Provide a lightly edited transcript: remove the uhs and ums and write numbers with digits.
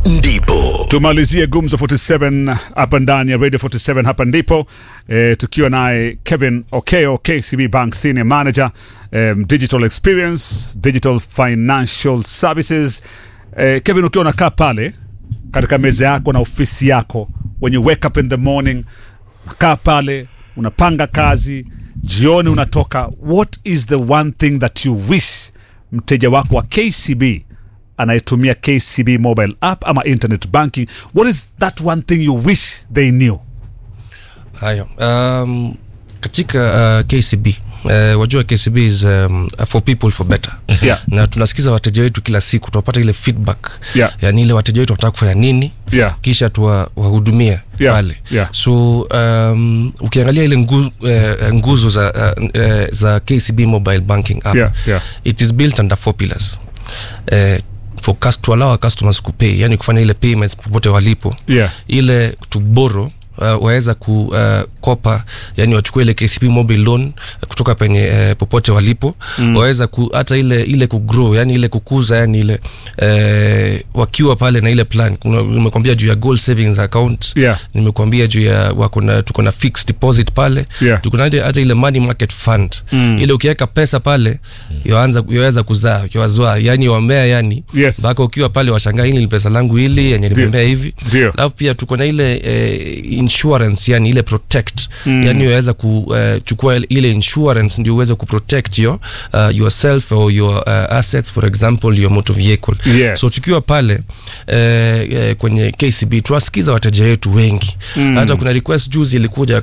ndipo. Tumalizie Gumzo 47 hapa ndani ya Radio 47 hapa ndipo. Tukiwa naye Kevin Okeo, KCB Bank Senior Manager, Digital Experience, Digital Financial Services. Kevin, ukiwa unakaa pale katika meza yako na ofisi yako, when you wake up in the morning, unakaa pale, unapanga kazi, jioni unatoka, what is the one thing that you wish mteja wako wa KCB anayetumia KCB mobile app ama internet banking, what is that one thing you wish they knew? Hayo katika KCB wajua KCB is for people for better. Yeah. Na tunasikiza wateja wetu kila siku, tunapata ile feedback. Yeah. Yani ile wateja wetu wanataka kufanya nini, Yeah. kisha tuwahudumia pale. Yeah. So ukiangalia ile nguzo za KCB mobile banking app, Yeah. it is built under 4 pillars. For to allow our customers to pay, yani kufanya ile payments popote walipo. Yeah. Ile to borrow, waweza kukopa, yani wachukue ile KCB mobile loan kutoka penye popote walipo. Waweza hata ile kugrow, yani ile kukuza, yani ile wakiwa pale na ile plan. Nimekwambia juu ya gold savings account. Yeah. Nimekwambia juu ya tuko na fixed deposit pale. Yeah. Tuko na hata ile money market fund. Ile ukiweka pesa pale yaweza kuzaa, kiwazwa, yani wamea, yani yes. Baka ukiwa pale washangaa, hili ni pesa langu hili yenye nimembea hivi. Alafu pia tuko na ile insurance, yani ile protect. Yani uweza kuchukua ile insurance ndio uweze kuprotect yourself or your assets, for example your motor vehicle. Yes. So tukiwa pale kwenye KCB tuwasikiza wateja wetu wengi. Hata kuna request juzi ilikuja